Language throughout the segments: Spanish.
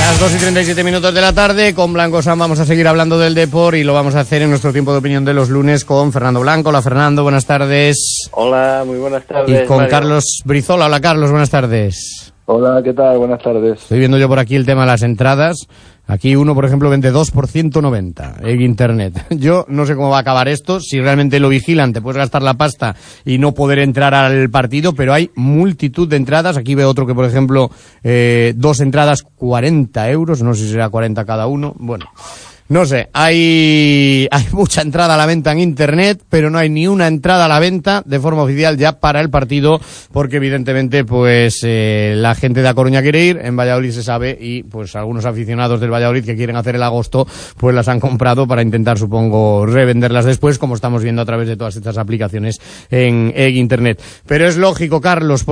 Las 2:37 de la tarde, con Blanco San vamos a seguir hablando del deporte y lo vamos a hacer en nuestro tiempo de opinión de los lunes con Fernando Blanco. Hola Fernando, buenas tardes. Hola, muy buenas tardes. Y con Mario. Carlos Brizola. Hola Carlos, buenas tardes. Hola, ¿qué tal? Buenas tardes. Estoy viendo yo por aquí el tema de las entradas. Aquí uno, por ejemplo, vende 2 por 190 en internet. Yo no sé cómo va a acabar esto, si realmente lo vigilan, te puedes gastar la pasta y no poder entrar al partido, pero hay multitud de entradas. Aquí veo otro que, por ejemplo, 2 entradas, 40 euros, no sé si será 40 cada uno. Bueno, no sé, hay mucha entrada a la venta en internet, pero no hay ni una entrada a la venta de forma oficial ya para el partido, porque evidentemente pues la gente de A Coruña quiere ir, en Valladolid se sabe, y pues algunos aficionados del Valladolid que quieren hacer el agosto, pues las han comprado para intentar, supongo, revenderlas después, como estamos viendo a través de todas estas aplicaciones en internet. Pero es lógico, Carlos,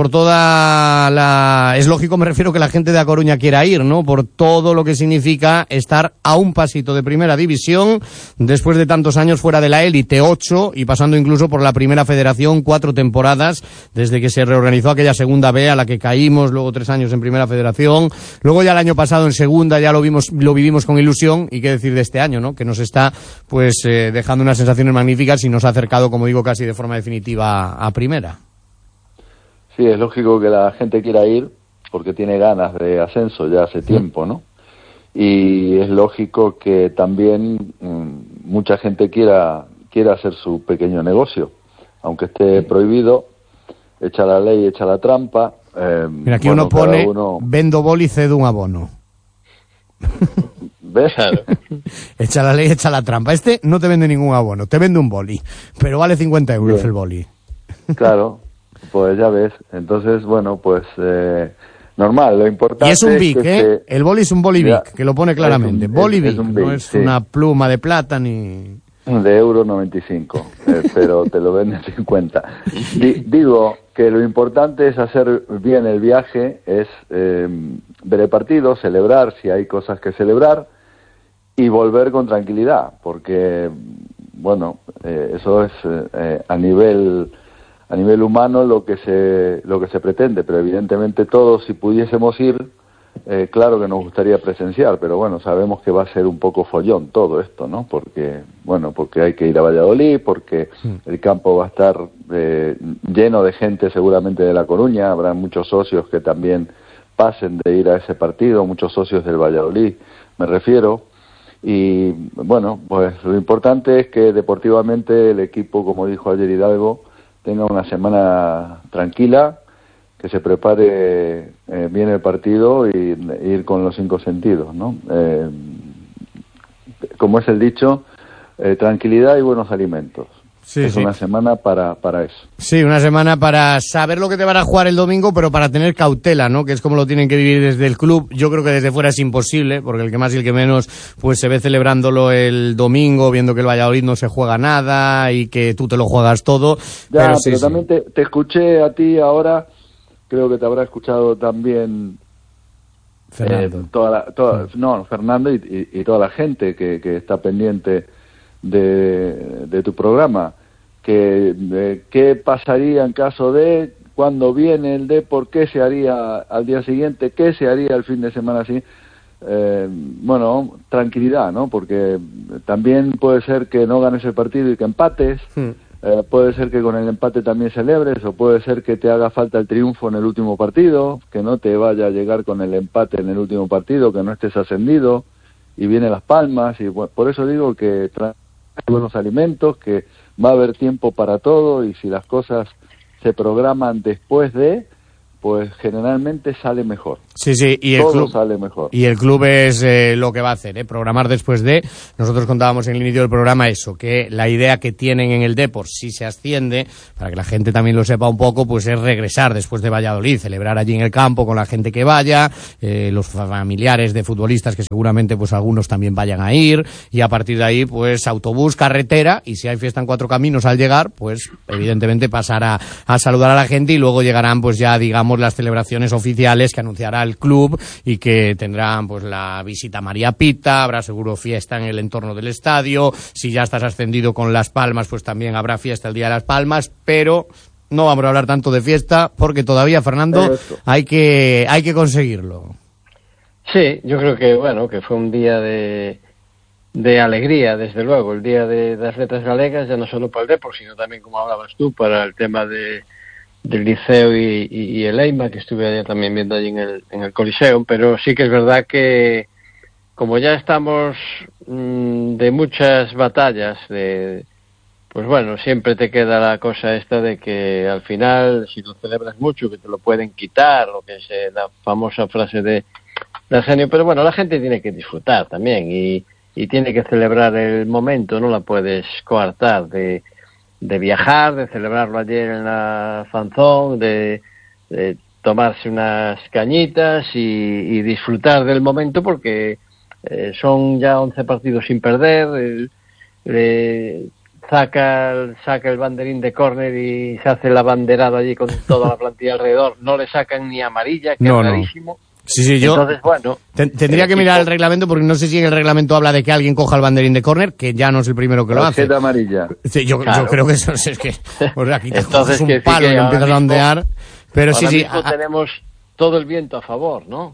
es lógico, me refiero, que la gente de A Coruña quiera ir, ¿no? Por todo lo que significa estar a un pasito de Primera División, después de tantos años fuera de la élite, 8, y pasando incluso por la Primera Federación, 4 temporadas, desde que se reorganizó aquella Segunda B a la que caímos, luego 3 años en Primera Federación, luego ya el año pasado en Segunda ya lo vivimos con ilusión, y qué decir de este año, ¿no? Que nos está pues dejando unas sensaciones magníficas y nos ha acercado, como digo, casi de forma definitiva a Primera. Sí, es lógico que la gente quiera ir porque tiene ganas de ascenso ya hace tiempo, ¿no? Y es lógico que también mucha gente quiera hacer su pequeño negocio, aunque esté prohibido, echa la ley, echa la trampa. Mira, aquí uno pone, vendo boli, cedo un abono. ¿Ves? Echa la ley, echa la trampa. Este no te vende ningún abono, te vende un boli, pero vale 50 euros Bien. El boli. Claro, pues ya ves. Entonces, bueno, pues... normal, lo importante y es un Bic, es el boli es un boli Bic, que lo pone claramente. Boli Bic, no es sí. Una pluma de plata ni... De euro 95, pero te lo venden 50. Digo que lo importante es hacer bien el viaje, es ver el partido, celebrar si hay cosas que celebrar y volver con tranquilidad, porque, bueno, eso es a nivel humano lo que se pretende, pero evidentemente todos, si pudiésemos ir, claro que nos gustaría presenciar, pero bueno, sabemos que va a ser un poco follón todo esto, ¿no? Porque hay que ir a Valladolid, porque el campo va a estar lleno de gente seguramente de La Coruña, habrá muchos socios que también pasen de ir a ese partido, muchos socios del Valladolid, me refiero. Y bueno, pues lo importante es que deportivamente el equipo, como dijo ayer Hidalgo, tenga una semana tranquila, que se prepare bien el partido y ir con los 5 sentidos, ¿no? Como es el dicho, tranquilidad y buenos alimentos. Sí, es una semana para eso. Sí, una semana para saber lo que te van a jugar el domingo, pero para tener cautela, ¿no? Que es como lo tienen que vivir desde el club. Yo creo que desde fuera es imposible, porque el que más y el que menos pues se ve celebrándolo el domingo, viendo que el Valladolid no se juega nada y que tú te lo juegas todo. Ya, pero también te escuché a ti ahora, creo que te habrá escuchado también Fernando. Fernando y toda la gente que está pendiente de tu programa, que qué pasaría en caso de, cuándo viene el por qué se haría al día siguiente, qué se haría el fin de semana así. Bueno, tranquilidad, ¿no? Porque también puede ser que no ganes el partido y que empates, puede ser que con el empate también celebres, o puede ser que te haga falta el triunfo en el último partido, que no te vaya a llegar con el empate en el último partido, que no estés ascendido y vienen las palmas, y bueno, por eso digo que buenos alimentos, que va a haber tiempo para todo, y si las cosas se programan después de, pues generalmente sale mejor. Sí, y el club sale mejor. Y el club es lo que va a hacer, programar después de. Nosotros contábamos en el inicio del programa eso, que la idea que tienen en el Depor, si se asciende, para que la gente también lo sepa un poco, pues es regresar después de Valladolid, celebrar allí en el campo con la gente que vaya, los familiares de futbolistas que seguramente pues algunos también vayan a ir, y a partir de ahí pues autobús, carretera, y si hay fiesta en Cuatro Caminos al llegar, pues evidentemente pasar a saludar a la gente, y luego llegarán pues ya digamos las celebraciones oficiales que anunciará el club, y que tendrán pues la visita a María Pita, habrá seguro fiesta en el entorno del estadio, si ya estás ascendido con Las Palmas pues también habrá fiesta el día de Las Palmas, pero no vamos a hablar tanto de fiesta porque todavía, Fernando, hay que conseguirlo. Sí, yo creo que, bueno, que fue un día de alegría, desde luego, el día de las letras galegas, ya no solo para el Depor, sino también, como hablabas tú, para el tema del Liceo y el EIMA, que estuve ayer también viendo allí en el Coliseum, pero sí que es verdad que, como ya estamos de muchas batallas, pues bueno, siempre te queda la cosa esta de que al final, si lo celebras mucho, que te lo pueden quitar, lo que es la famosa frase de Arsenio, pero bueno, la gente tiene que disfrutar también y tiene que celebrar el momento, no la puedes coartar de viajar, de celebrarlo ayer en la Fanzón, de tomarse unas cañitas y disfrutar del momento, porque son ya 11 partidos sin perder, saca el banderín de córner y se hace la banderada allí con toda la plantilla alrededor, no le sacan ni amarilla, que es rarísimo. Sí, yo entonces, bueno, tendría que mirar el reglamento, porque no sé si en el reglamento habla de que alguien coja el banderín de córner, que ya no es el primero que lo hace. Tarjeta amarilla. Sí, yo creo que eso es que, o sea, aquí te entonces, coges un palo y empiezas a ondear, pero sí. Tenemos todo el viento a favor, ¿no?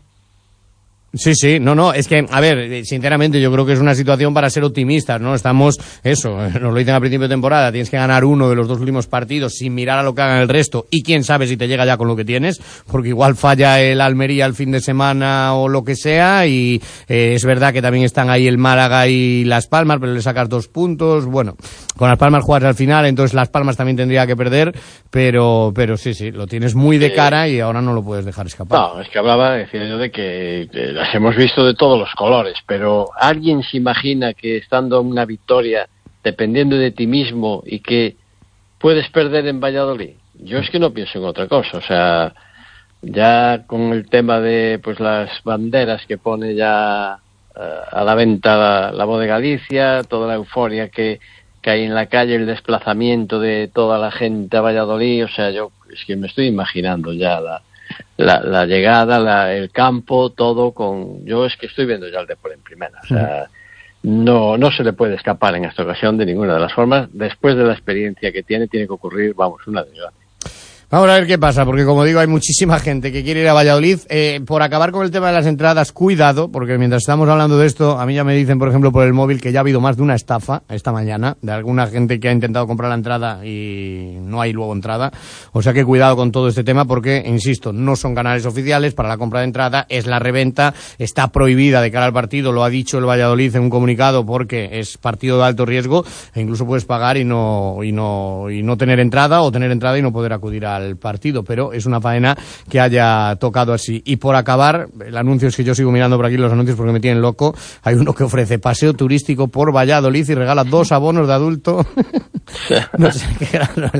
Sí, no, es que, a ver, sinceramente yo creo que es una situación para ser optimistas, ¿no? Estamos, nos lo dicen a principio de temporada, tienes que ganar uno de los 2 últimos partidos sin mirar a lo que hagan el resto, y quién sabe si te llega ya con lo que tienes, porque igual falla el Almería el fin de semana o lo que sea, y es verdad que también están ahí el Málaga y Las Palmas, pero le sacas 2 puntos, bueno, con Las Palmas juegas al final, entonces Las Palmas también tendría que perder, pero sí, lo tienes muy de cara y ahora no lo puedes dejar escapar. No, es que decía yo de que las hemos visto de todos los colores, pero ¿alguien se imagina que estando en una victoria, dependiendo de ti mismo, y que puedes perder en Valladolid? Yo es que no pienso en otra cosa, o sea, ya con el tema de pues las banderas que pone ya a la venta la voz de Galicia, toda la euforia que hay en la calle, el desplazamiento de toda la gente a Valladolid, o sea, yo es que me estoy imaginando ya la llegada, el campo, todo yo es que estoy viendo ya el Depor en primera, o sea, no se le puede escapar en esta ocasión de ninguna de las formas. Después de la experiencia que tiene que ocurrir, una desgracia. Vamos a ver qué pasa, porque como digo, hay muchísima gente que quiere ir a Valladolid. Por acabar con el tema de las entradas, cuidado, porque mientras estamos hablando de esto, a mí ya me dicen, por ejemplo, por el móvil, que ya ha habido más de una estafa esta mañana, de alguna gente que ha intentado comprar la entrada y no hay luego entrada. O sea que cuidado con todo este tema, porque, insisto, no son canales oficiales para la compra de entrada, es la reventa, está prohibida de cara al partido, lo ha dicho el Valladolid en un comunicado, porque es partido de alto riesgo, e incluso puedes pagar y no tener entrada, o tener entrada y no poder acudir al partido, pero es una faena que haya tocado así. Y por acabar, el anuncio es que yo sigo mirando por aquí los anuncios porque me tienen loco. Hay uno que ofrece paseo turístico por Valladolid y regala 2 abonos de adulto. No sé qué,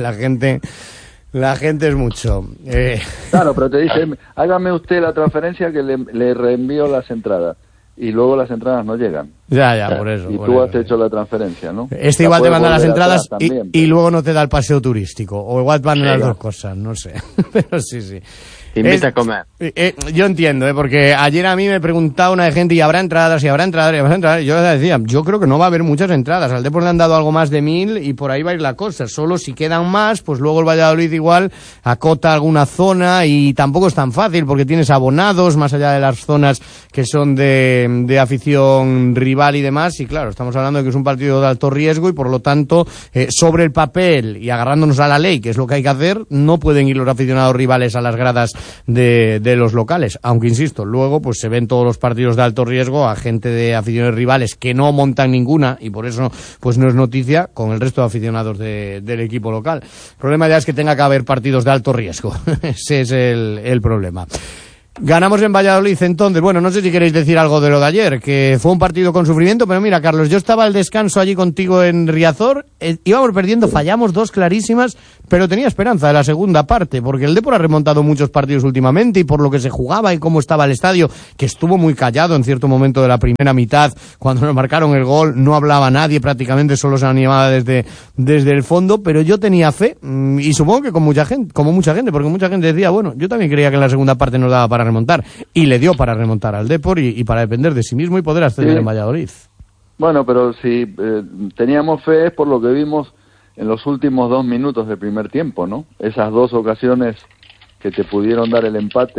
la gente es mucho. Claro, pero te dice, hágame usted la transferencia que le reenvío las entradas. Y luego las entradas no llegan. Ya, por eso. Y tú has hecho la transferencia, ¿no? Igual te manda las entradas y luego no te da el paseo turístico. O igual van las dos cosas, no sé. Pero sí. Te invita a comer. Yo entiendo, porque ayer a mí me preguntaba una de gente, ¿y habrá entradas? Y yo decía, yo creo que no va a haber muchas entradas. Al Depor le han dado algo más de 1000 y por ahí va a ir la cosa. Solo si quedan más, pues luego el Valladolid igual acota alguna zona, y tampoco es tan fácil porque tienes abonados más allá de las zonas que son de afición rival y demás. Y claro, estamos hablando de que es un partido de alto riesgo y por lo tanto, sobre el papel y agarrándonos a la ley, que es lo que hay que hacer, no pueden ir los aficionados rivales a las gradas de los locales, aunque insisto, luego pues se ven todos los partidos de alto riesgo a gente de aficiones rivales que no montan ninguna, y por eso pues no es noticia con el resto de aficionados del equipo local. El problema ya es que tenga que haber partidos de alto riesgo. Ese es el problema. Ganamos en Valladolid, entonces, bueno, no sé si queréis decir algo de lo de ayer, que fue un partido con sufrimiento, pero mira, Carlos, yo estaba al descanso allí contigo en Riazor, íbamos perdiendo, fallamos 2 clarísimas, pero tenía esperanza de la segunda parte, porque el Depor ha remontado muchos partidos últimamente, y por lo que se jugaba y cómo estaba el estadio, que estuvo muy callado en cierto momento de la primera mitad, cuando nos marcaron el gol, no hablaba nadie prácticamente, solo se animaba desde el fondo, pero yo tenía fe, y supongo que como mucha gente, porque mucha gente decía, bueno, yo también creía que en la segunda parte nos daba para remontar, y le dio para remontar al Depor y para depender de sí mismo y poder ascender en Valladolid. Bueno, pero si teníamos fe es por lo que vimos en los últimos 2 minutos del primer tiempo, ¿no? Esas 2 ocasiones que te pudieron dar el empate,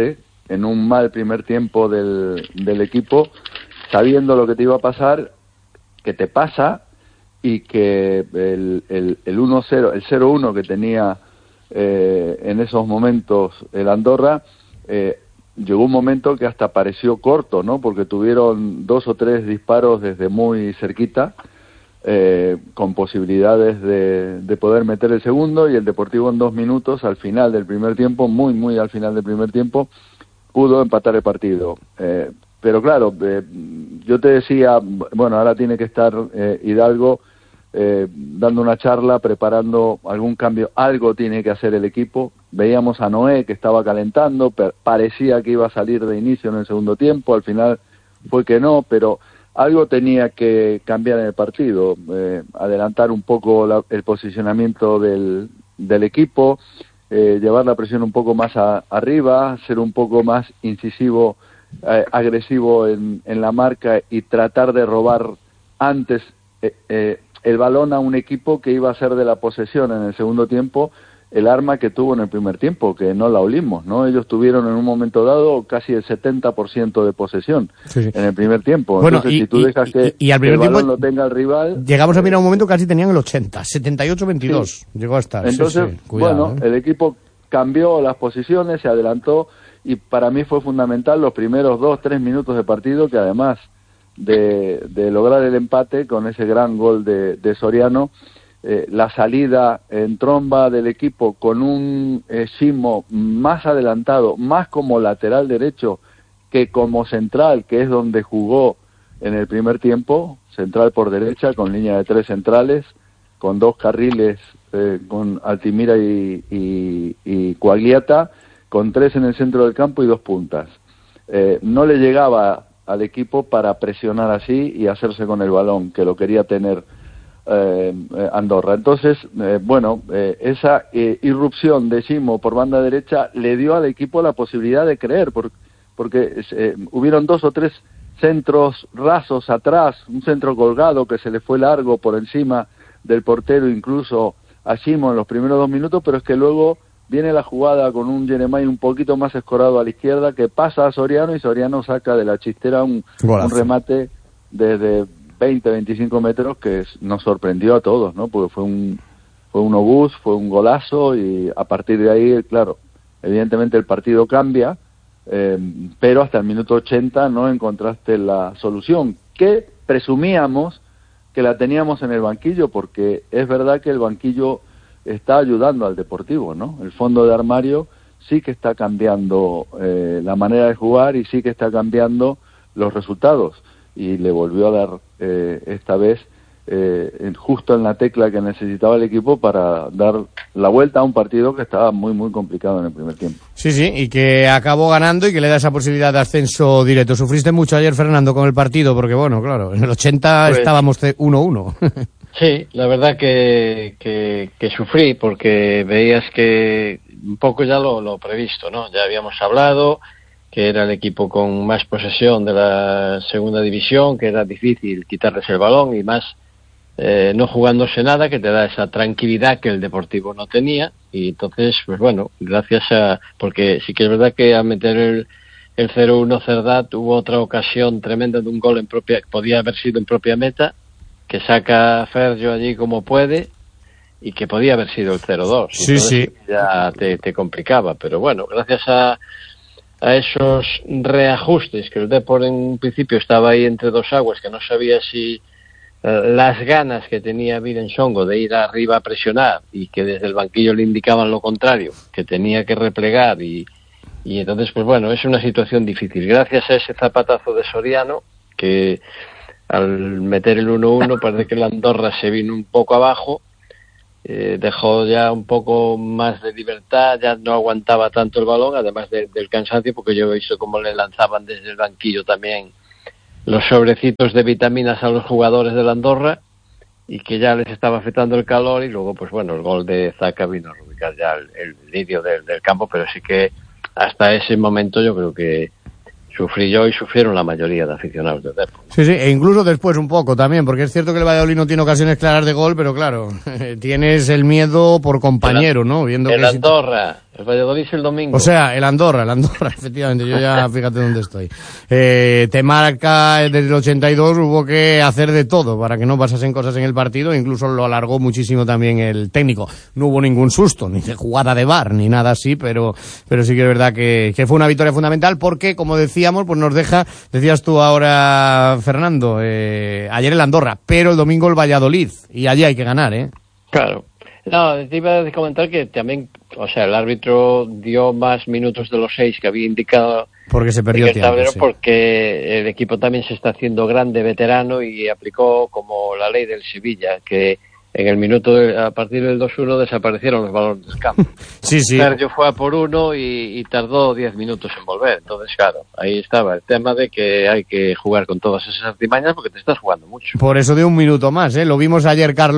en un mal primer tiempo del equipo, sabiendo lo que te iba a pasar, que te pasa, y que el 1-0, el 0-1 que tenía en esos momentos el Andorra, llegó un momento que hasta pareció corto, ¿no? Porque tuvieron 2 o 3 disparos desde muy cerquita, con posibilidades de poder meter el segundo, y el Deportivo en 2 minutos, al final del primer tiempo, muy al final del primer tiempo, pudo empatar el partido. Pero claro, yo te decía, bueno, ahora tiene que estar Hidalgo dando una charla, preparando algún cambio, algo tiene que hacer el equipo. Veíamos a Noé que estaba calentando, parecía que iba a salir de inicio en el segundo tiempo, al final fue que no, pero algo tenía que cambiar en el partido, adelantar un poco el posicionamiento del equipo, llevar la presión un poco más arriba, ser un poco más incisivo, agresivo en la marca, y tratar de robar antes el balón a un equipo que iba a ser de la posesión en el segundo tiempo, el arma que tuvo en el primer tiempo, que no la olimos, ¿no? Ellos tuvieron en un momento dado casi el 70% de posesión en el primer tiempo. Bueno, entonces, si tú dejas que al primer el balón tiempo lo tenga el rival... Llegamos a mirar un momento, casi tenían el 80, 78-22, llegó a estar. Entonces, cuidado, bueno, el equipo cambió las posiciones, se adelantó, y para mí fue fundamental los primeros 2-3 minutos de partido, que además de lograr el empate con ese gran gol de Soriano, la salida en tromba del equipo con un Simo más adelantado, más como lateral derecho que como central, que es donde jugó en el primer tiempo, central por derecha, con línea de 3 centrales, con 2 carriles, con Altimira y Coagliata, con 3 en el centro del campo y 2 puntas. No le llegaba al equipo para presionar así y hacerse con el balón, que lo quería tener Andorra. Entonces, esa irrupción de Simo por banda derecha le dio al equipo la posibilidad de creer, porque hubieron 2 o 3 centros rasos atrás, un centro colgado que se le fue largo por encima del portero, incluso a Simo en los primeros 2 minutos, pero es que luego viene la jugada con un Jeremai un poquito más escorado a la izquierda, que pasa a Soriano, y Soriano saca de la chistera un remate desde 20-25 metros que nos sorprendió a todos, ¿no? Porque fue un obús, fue un golazo, y a partir de ahí, claro, evidentemente el partido cambia, pero hasta el minuto 80 no encontraste la solución, que presumíamos que la teníamos en el banquillo, porque es verdad que el banquillo está ayudando al Deportivo, ¿no? El fondo de armario sí que está cambiando la manera de jugar, y sí que está cambiando los resultados, y le volvió a dar esta vez justo en la tecla que necesitaba el equipo para dar la vuelta a un partido que estaba muy complicado en el primer tiempo. Sí, y que acabó ganando y que le da esa posibilidad de ascenso directo. ¿Sufriste mucho ayer, Fernando, con el partido? Porque bueno, claro, en el 80 estábamos 1-1. Sí, la verdad que sufrí, porque veías que un poco ya lo previsto, ¿no? Ya habíamos hablado que era el equipo con más posesión de la segunda división, que era difícil quitarles el balón, y más no jugándose nada, que te da esa tranquilidad que el Deportivo no tenía. Y entonces, pues bueno, porque sí que es verdad que al meter el 0-1 Cerdá tuvo otra ocasión tremenda de un gol podía haber sido en propia meta, que saca Ferjo allí como puede, y que podía haber sido el 0-2. Sí. Ya te complicaba, pero bueno, gracias a esos reajustes, que el Depor en un principio estaba ahí entre 2 aguas, que no sabía si las ganas que tenía Vilensongo de ir arriba a presionar, y que desde el banquillo le indicaban lo contrario, que tenía que replegar, y entonces, pues bueno, es una situación difícil. Gracias a ese zapatazo de Soriano, que al meter el 1-1 parece que la Andorra se vino un poco abajo, dejó ya un poco más de libertad, ya no aguantaba tanto el balón, además del cansancio, porque yo he visto cómo le lanzaban desde el banquillo también los sobrecitos de vitaminas a los jugadores de la Andorra, y que ya les estaba afectando el calor. Y luego, pues bueno, el gol de Zaka vino a reubicar ya el lidio del campo, pero sí que hasta ese momento yo creo que sufrí yo y sufrieron la mayoría de aficionados del Depor. Sí, e incluso después un poco también, porque es cierto que el Valladolid no tiene ocasiones claras de gol, pero claro, tienes el miedo por compañero, ¿no? Viendo el El Valladolid es el domingo. O sea, el Andorra, efectivamente, yo ya fíjate dónde estoy. Te marca desde el 82, hubo que hacer de todo para que no pasasen cosas en el partido, incluso lo alargó muchísimo también el técnico. No hubo ningún susto, ni de jugada de VAR, ni nada así, pero sí que es verdad que fue una victoria fundamental porque, como decíamos, pues nos deja, decías tú ahora, Fernando, ayer el Andorra, pero el domingo el Valladolid, y allí hay que ganar, ¿eh? Claro. No, te iba a comentar que también, o sea, el árbitro dio más minutos de los 6 que había indicado porque se perdió el tiempo, tablero, sí. Porque el equipo también se está haciendo grande, veterano, y aplicó como la ley del Sevilla, que en el minuto, a partir del 2-1, desaparecieron los balones del campo. Sí. Sergio fue a por uno y tardó 10 minutos en volver. Entonces, claro, ahí estaba el tema de que hay que jugar con todas esas artimañas porque te estás jugando mucho. Por eso de un minuto más, ¿eh? Lo vimos ayer, Carlos.